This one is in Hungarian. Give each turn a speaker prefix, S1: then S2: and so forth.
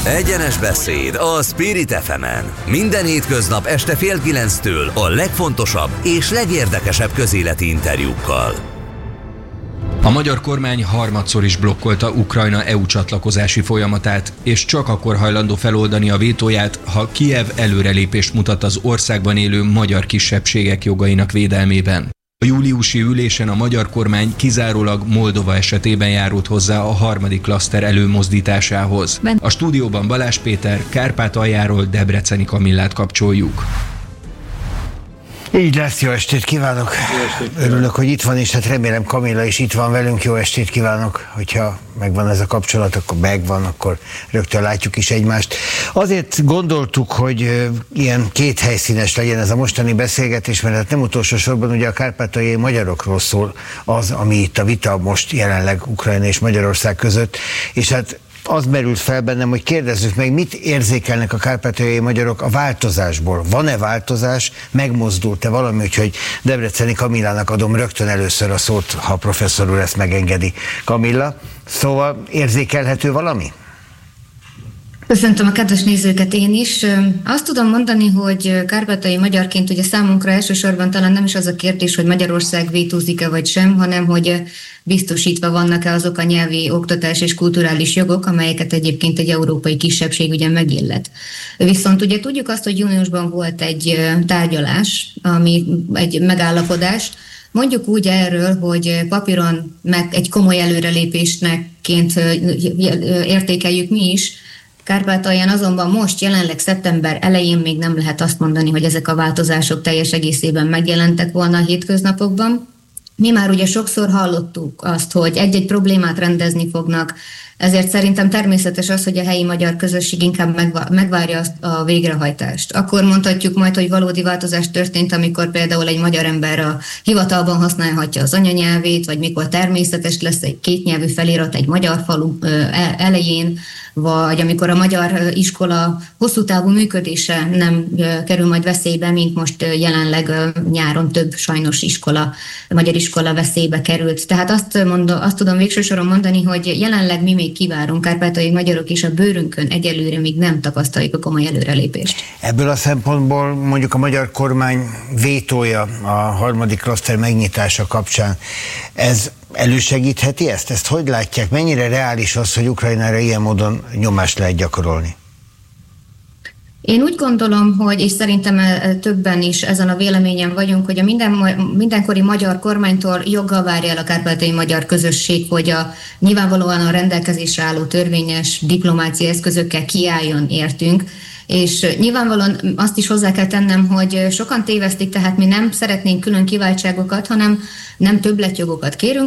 S1: Egyenes beszéd a Spirit FM-en. Minden hétköznap este 8:30-től a legfontosabb és legérdekesebb közéleti interjúkkal.
S2: A magyar kormány harmadszor is blokkolta Ukrajna EU csatlakozási folyamatát, és csak akkor hajlandó feloldani a vétóját, ha Kijev előrelépést mutat az országban élő magyar kisebbségek jogainak védelmében. A júliusi ülésen a magyar kormány kizárólag Moldova esetében járult hozzá a harmadik klaszter előmozdításához. A stúdióban Balázs Péter, Kárpátaljáról Debreceni Kamillát kapcsoljuk.
S3: Így lesz, jó estét kívánok! Örülök, hogy itt van, és hát remélem Kamilla is itt van velünk. Jó estét kívánok! Hogyha megvan ez a kapcsolat, akkor megvan, akkor rögtön látjuk is egymást. Azért gondoltuk, hogy ilyen kéthelyszínes legyen ez a mostani beszélgetés, mert hát nem utolsó sorban ugye a kárpátaljai magyarokról szól az, ami itt a vita most jelenleg Ukrajna és Magyarország között, és hát az merült fel bennem, hogy kérdezzük meg, mit érzékelnek a kárpátaljai magyarok a változásból. Van-e változás? Megmozdult-e valami? Úgyhogy Debreceni Kamillának adom rögtön először a szót, ha a professzor úr ezt megengedi. Kamilla, szóval érzékelhető valami?
S4: Köszöntöm a kedves nézőket én is. Azt tudom mondani, hogy kárpátaljai magyarként ugye számunkra elsősorban talán nem is az a kérdés, hogy Magyarország vétózik-e vagy sem, hanem hogy biztosítva vannak-e azok a nyelvi, oktatás és kulturális jogok, amelyeket egyébként egy európai kisebbség ugye megillet. Viszont ugye tudjuk azt, hogy júniusban volt egy tárgyalás, ami egy megállapodás. Mondjuk úgy erről, hogy papíron meg egy komoly előrelépésként értékeljük mi is. Kárpátalján azonban most jelenleg szeptember elején még nem lehet azt mondani, hogy ezek a változások teljes egészében megjelentek volna a hétköznapokban. Mi már ugye sokszor hallottuk azt, hogy egy-egy problémát rendezni fognak, ezért szerintem természetes az, hogy a helyi magyar közösség inkább megvárja a végrehajtást. Akkor mondhatjuk majd, hogy valódi változás történt, amikor például egy magyar ember a hivatalban használhatja az anyanyelvét, vagy mikor természetes lesz egy kétnyelvű felirat egy magyar falu elején, vagy amikor a magyar iskola hosszú távú működése nem kerül majd veszélybe, mint most jelenleg nyáron több sajnos magyar iskola veszélybe került. Tehát azt tudom végső soron mondani, hogy jelenleg mi még kivárunk, kárpátaljai magyarok is a bőrünkön egyelőre még nem tapasztaljuk a komoly előrelépést.
S3: Ebből a szempontból mondjuk a magyar kormány vétója a harmadik klaszter megnyitása kapcsán, ez elősegítheti ezt? Ezt hogy látják? Mennyire reális az, hogy Ukrajnára ilyen módon nyomást lehet gyakorolni?
S4: Én úgy gondolom, hogy, és szerintem többen is ezen a véleményen vagyunk, hogy a mindenkori magyar kormánytól joggal várja el a kárpátaljai magyar közösség, hogy nyilvánvalóan a rendelkezésre álló törvényes diplomáciai eszközökkel kiálljon értünk, és nyilvánvalóan azt is hozzá kell tennem, hogy sokan tévesztik, tehát mi nem szeretnénk külön kiváltságokat, hanem nem többletjogokat kérünk,